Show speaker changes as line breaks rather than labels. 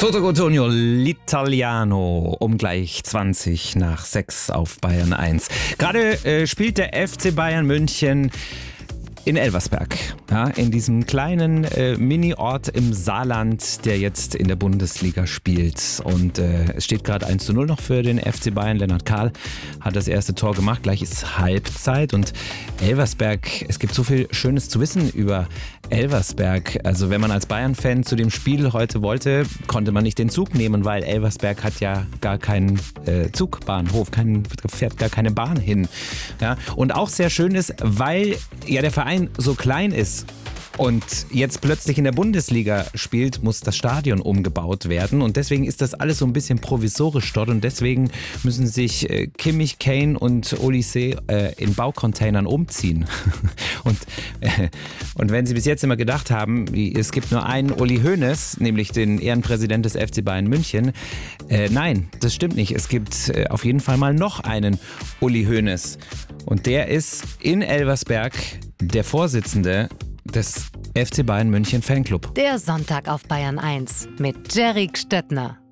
Toto Cotugno, l'Italiano, um gleich 20 nach 6 auf Bayern 1. Gerade spielt der FC Bayern München in Elversberg, ja, in diesem kleinen Mini-Ort im Saarland, der jetzt in der Bundesliga spielt. Und es steht gerade 1:0 noch für den FC Bayern. Lennart Kahl hat das erste Tor gemacht. Gleich ist Halbzeit. Und Elversberg, es gibt so viel Schönes zu wissen über Elversberg. Also wenn man als Bayern-Fan zu dem Spiel heute wollte, konnte man nicht den Zug nehmen, weil Elversberg hat ja gar keinen Zugbahnhof, fährt gar keine Bahn hin. Ja? Und auch sehr schön ist, weil ja der Verein so klein ist und jetzt plötzlich in der Bundesliga spielt, muss das Stadion umgebaut werden und deswegen ist das alles so ein bisschen provisorisch dort und deswegen müssen sich Kimmich, Kane und Olise in Baucontainern umziehen. Und wenn Sie bis jetzt immer gedacht haben, es gibt nur einen Uli Hoeneß, nämlich den Ehrenpräsident des FC Bayern München, nein, das stimmt nicht. Es gibt auf jeden Fall mal noch einen Uli Hoeneß und der ist in Elversberg der Vorsitzende des FC Bayern München Fanclub.
Der Sonntag auf Bayern 1 mit Jerry Stöttner.